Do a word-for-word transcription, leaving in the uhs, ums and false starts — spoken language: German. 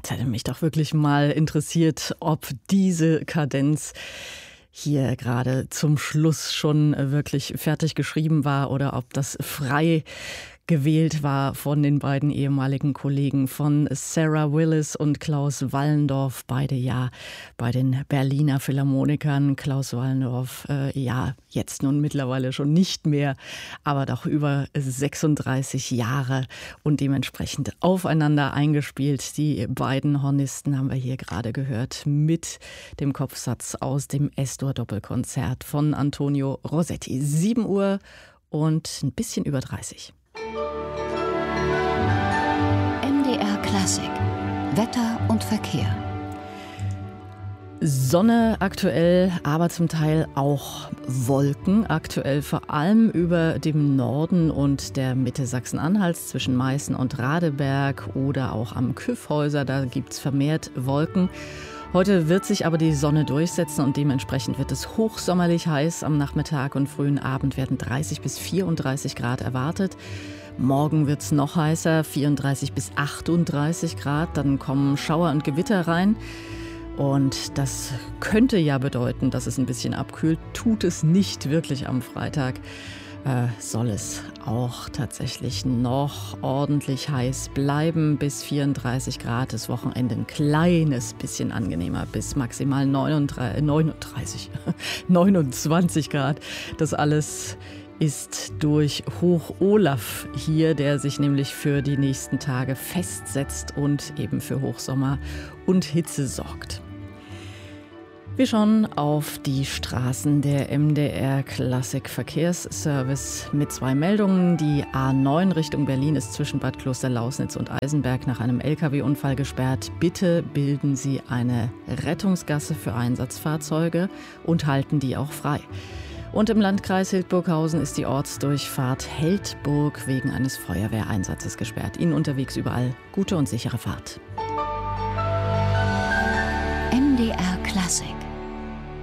Jetzt hätte mich doch wirklich mal interessiert, ob diese Kadenz hier gerade zum Schluss schon wirklich fertig geschrieben war oder ob das frei gewählt war von den beiden ehemaligen Kollegen von Sarah Willis und Klaus Wallendorf, beide ja bei den Berliner Philharmonikern. Klaus Wallendorf, äh, ja, jetzt nun mittlerweile schon nicht mehr, aber doch über sechsunddreißig Jahre und dementsprechend aufeinander eingespielt. Die beiden Hornisten haben wir hier gerade gehört mit dem Kopfsatz aus dem S-Dur-Doppelkonzert von Antonio Rossetti. sieben Uhr und ein bisschen über dreißig. M D R Klassik. Wetter und Verkehr. Sonne aktuell, aber zum Teil auch Wolken. Aktuell vor allem über dem Norden und der Mitte Sachsen-Anhalts zwischen Meißen und Radeberg oder auch am Kyffhäuser. Da gibt es vermehrt Wolken. Heute wird sich aber die Sonne durchsetzen und dementsprechend wird es hochsommerlich heiß. Am Nachmittag und frühen Abend werden dreißig bis vierunddreißig Grad erwartet. Morgen wird es noch heißer, vierunddreißig bis achtunddreißig Grad. Dann kommen Schauer und Gewitter rein. Und das könnte ja bedeuten, dass es ein bisschen abkühlt. Tut es nicht wirklich am Freitag. Äh, soll es auch tatsächlich noch ordentlich heiß bleiben bis vierunddreißig Grad. Das Wochenende ein kleines bisschen angenehmer bis maximal neununddreißig, neununddreißig, neunundzwanzig Grad. Das alles ist durch Hoch-Olaf hier, der sich nämlich für die nächsten Tage festsetzt und eben für Hochsommer und Hitze sorgt. Wir schauen auf die Straßen. Der M D R Klassik Verkehrsservice mit zwei Meldungen. Die A neun Richtung Berlin ist zwischen Bad Klosterlausnitz und Eisenberg nach einem L K W-Unfall gesperrt. Bitte bilden Sie eine Rettungsgasse für Einsatzfahrzeuge und halten die auch frei. Und im Landkreis Hildburghausen ist die Ortsdurchfahrt Heldburg wegen eines Feuerwehreinsatzes gesperrt. Ihnen unterwegs überall gute und sichere Fahrt. M D R Klassik.